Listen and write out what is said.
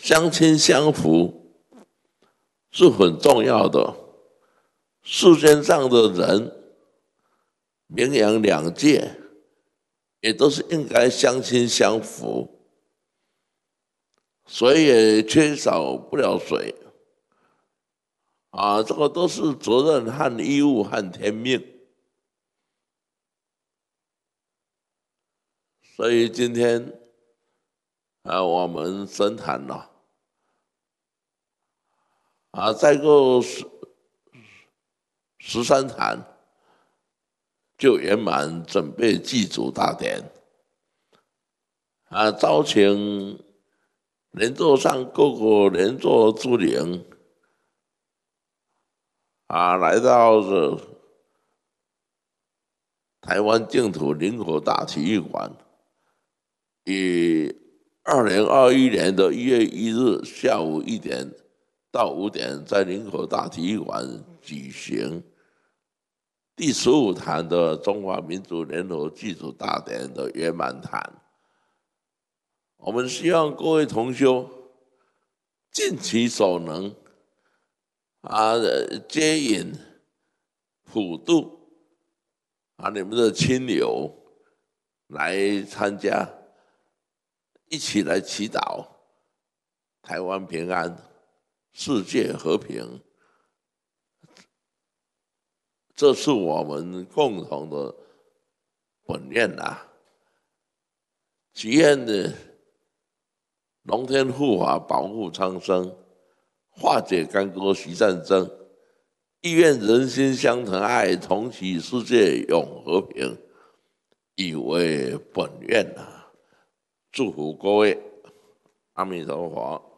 相亲相扶是很重要的。世间上的人，名扬两界，也都是应该相亲相扶，水也缺少不了水啊，这个都是责任和义务和天命。所以今天我们神坛了再过13坛就圆满准备祭祖大典招请莲座上各个莲座诸灵来到台湾净土林口大体育馆，于2021年的1月1日下午1点到5点，在林口大体育馆举行第15坛的中华民族联合祭祖大典的圆满坛。我们希望各位同修尽其所能接引普渡你们的亲友来参加，一起来祈祷台湾平安，世界和平。这是我们共同的本愿祈愿的龙天护法保护苍生，化解干戈息战争，意愿人心相疼爱，同祈世界永和平，以为本愿祝福各位，阿弥陀佛。